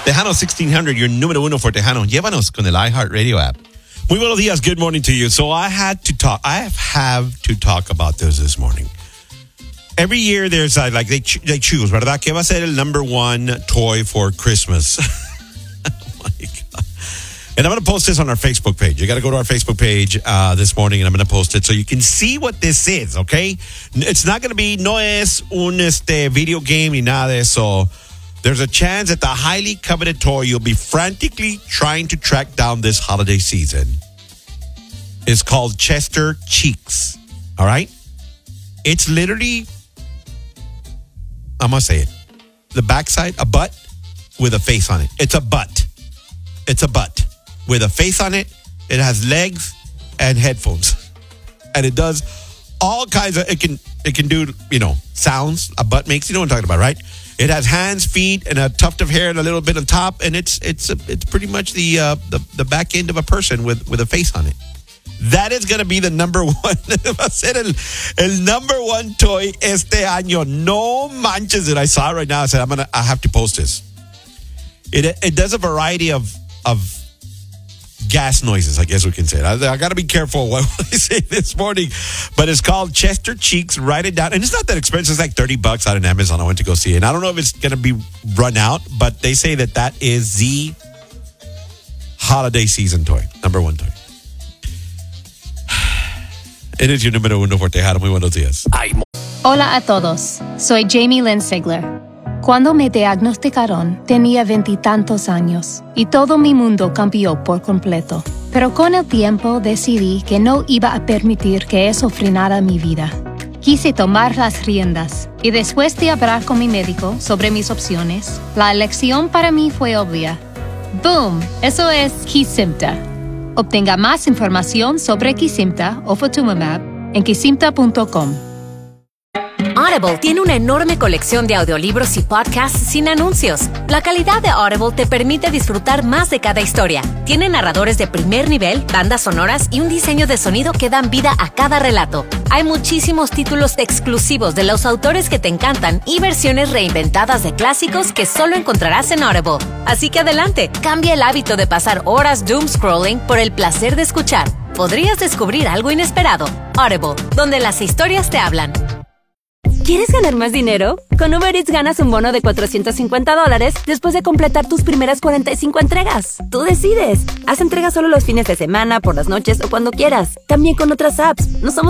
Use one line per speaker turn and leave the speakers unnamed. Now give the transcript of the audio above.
Tejano 1600, your número uno for Tejano. Llévanos con el iHeartRadio app. Muy buenos días. Good morning to you. So I have to talk about this morning. Every year there's like they choose, ¿verdad? ¿Qué va a ser el number one toy for Christmas? Oh my God. And I'm going to post this on our Facebook page. You got to go to our Facebook page this morning, and I'm going to post it so you can see what this is, okay? It's not going to be, no es un video game ni nada de eso. There's a chance that the highly coveted toy you'll be frantically trying to track down this holiday season is called Chester Cheeks, all right? It's literally, I'm going to say it, the backside, a butt with a face on it. It's a butt. It's a butt with a face on it. It has legs and headphones. And it does all kinds of, it can do, sounds a butt makes. You know what I'm talking about, right? It has hands, feet, and a tuft of hair and a little bit on top. And it's pretty much the back end of a person with a face on it. That is going to be the number one. Va a ser el number one toy este año. No manches it. I saw it right now. I said, I have to post this. It does a variety of gas noises, I guess we can say. I got to be careful what I say this morning. But it's called Chester Cheeks. Write it down. And it's not that expensive. It's like $30 out on Amazon. I went to go see it. And I don't know if it's going to be run out, but they say that is the holiday season toy. Number one toy. It is your número uno for Tejano. Muy buenos días.
Hola a todos. Soy Jamie Lynn Sigler. Cuando me diagnosticaron, tenía 20 y tantos años y todo mi mundo cambió por completo. Pero con el tiempo decidí que no iba a permitir que eso frenara mi vida. Quise tomar las riendas y después de hablar con mi médico sobre mis opciones, la elección para mí fue obvia. ¡Boom! Eso es Kesimpta. Obtenga más información sobre Kesimpta o Ofatumumab en kesimpta.com.
Audible tiene una enorme colección de audiolibros y podcasts sin anuncios. La calidad de Audible te permite disfrutar más de cada historia. Tiene narradores de primer nivel, bandas sonoras y un diseño de sonido que dan vida a cada relato. Hay muchísimos títulos exclusivos de los autores que te encantan y versiones reinventadas de clásicos que solo encontrarás en Audible. Así que adelante, cambia el hábito de pasar horas doom scrolling por el placer de escuchar. Podrías descubrir algo inesperado. Audible, donde las historias te hablan.
¿Quieres ganar más dinero? Con Uber Eats ganas un bono de $450 después de completar tus primeras 45 entregas. Tú decides. Haz entregas solo los fines de semana, por las noches o cuando quieras. También con otras apps. No somos